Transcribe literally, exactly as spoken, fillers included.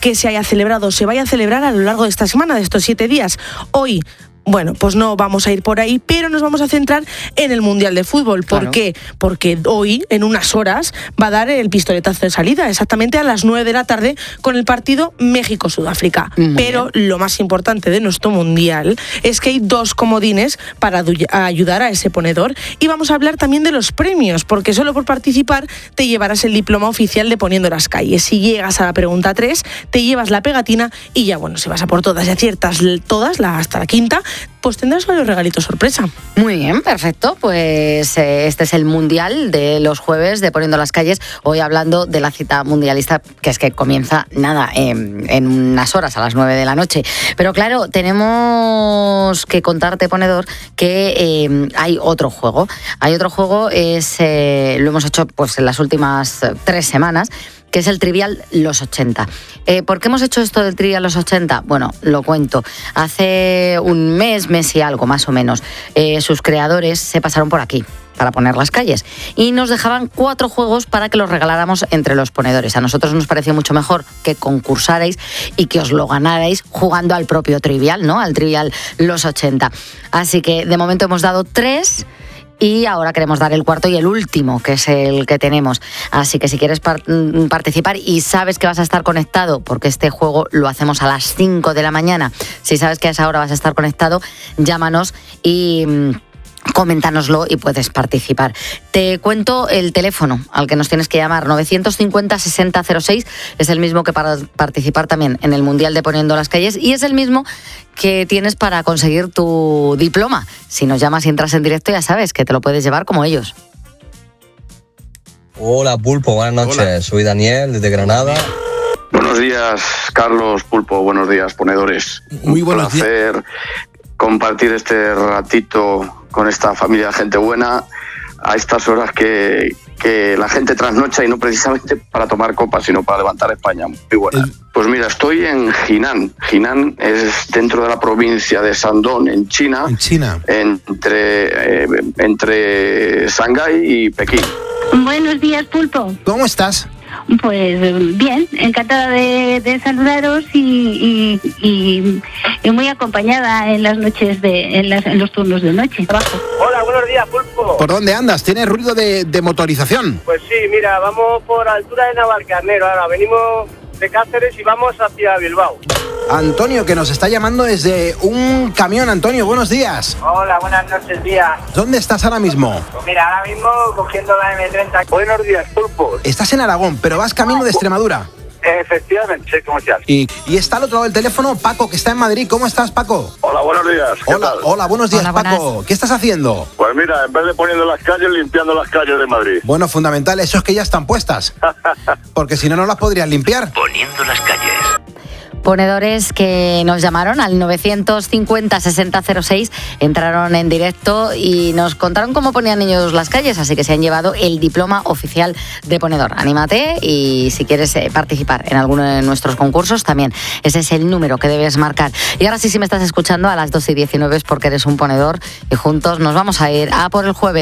que se haya celebrado o se vaya a celebrar a lo largo de esta semana, de estos siete días. Hoy, bueno, pues no vamos a ir por ahí, pero nos vamos a centrar en el Mundial de Fútbol. ¿Por Claro. qué? Porque hoy, en unas horas, va a dar el pistoletazo de salida, exactamente a las nueve de la tarde, con el partido México-Sudáfrica. Muy Pero bien. lo más importante de nuestro Mundial es que hay dos comodines para adu- ayudar a ese ponedor. Y vamos a hablar también de los premios, porque solo por participar te llevarás el diploma oficial de Poniendo las Calles. Si llegas a la pregunta tres, te llevas la pegatina y ya, bueno, si vas a por todas y aciertas todas, la, hasta la quinta, pues tendrás varios regalitos sorpresa. Muy bien, perfecto. Pues eh, este es el Mundial de los jueves de Poniendo las Calles. Hoy hablando de la cita mundialista, que es que comienza, nada, eh, en unas horas, a las nueve de la noche. Pero claro, tenemos que contarte, ponedor, que eh, hay otro juego. Hay otro juego, es eh, lo hemos hecho pues en las últimas eh, tres semanas, que es el Trivial Los ochenta. Eh, ¿Por qué hemos hecho esto del Trivial Los ochenta? Bueno, lo cuento. Hace un mes, mes y algo más o menos, eh, sus creadores se pasaron por aquí para poner las calles y nos dejaban cuatro juegos para que los regaláramos entre los ponedores. A nosotros nos pareció mucho mejor que concursarais y que os lo ganarais jugando al propio Trivial, ¿no? Al Trivial Los ochenta. Así que de momento hemos dado tres. Y ahora queremos dar el cuarto y el último, que es el que tenemos. Así que si quieres par- participar y sabes que vas a estar conectado, porque este juego lo hacemos a las cinco de la mañana, si sabes que a esa hora vas a estar conectado, llámanos y mm, coméntanoslo y puedes participar. Te cuento el teléfono al que nos tienes que llamar, novecientos cincuenta sesenta cero seis, es el mismo que para participar también en el Mundial de Poniendo las Calles y es el mismo que tienes para conseguir tu diploma. Si nos llamas y entras en directo, ya sabes que te lo puedes llevar como ellos. Hola Pulpo, buenas noches. Hola. Soy Daniel desde Granada. Buenos días, Carlos, Pulpo, buenos días, ponedores. Muy buenos Un placer compartir este ratito con esta familia de gente buena a estas horas que, que la gente trasnocha y no precisamente para tomar copas, sino para levantar España. Muy buena. El- Pues mira, estoy en Jinan. Jinan es dentro de la provincia de Shandong, en China, En China. entre, eh, entre Shanghái y Pekín. Buenos días, Pulpo. ¿Cómo estás? Pues eh, bien, encantada de, de saludaros y, y, y- y muy acompañada en las noches de, en, las- en los turnos de noche. Trabajo. Hola, buenos días, Pulpo. ¿Por dónde andas? ¿Tienes ruido de, de motorización? Pues sí, mira, vamos por altura de Navalcarnero. Ahora venimos de Cáceres y vamos hacia Bilbao. Antonio, que nos está llamando desde un camión. Antonio, buenos días. Hola, buenas noches, día. ¿Dónde estás ahora mismo? Pues mira, ahora mismo cogiendo la eme treinta. Buenos días, Pulpo. Estás en Aragón, pero vas camino de Extremadura. Efectivamente, soy comercial. Y, y está al otro lado del teléfono Paco, que está en Madrid. ¿Cómo estás, Paco? Hola, buenos días. ¿Qué Hola, tal? hola, buenos días, Hola, Paco. buenas. ¿Qué estás haciendo? Pues mira, en vez de poniendo las calles, limpiando las calles de Madrid. Bueno, fundamental, eso es que ya están puestas. Porque si no, no las podrías limpiar. Poniendo las calles. Ponedores que nos llamaron al novecientos cincuenta sesenta cero seis, entraron en directo y nos contaron cómo ponían ellos las calles, así que se han llevado el diploma oficial de ponedor. Anímate y si quieres eh, participar en alguno de nuestros concursos también, ese es el número que debes marcar. Y ahora sí, si me estás escuchando a las doce y diecinueve es porque eres un ponedor y juntos nos vamos a ir a por el jueves.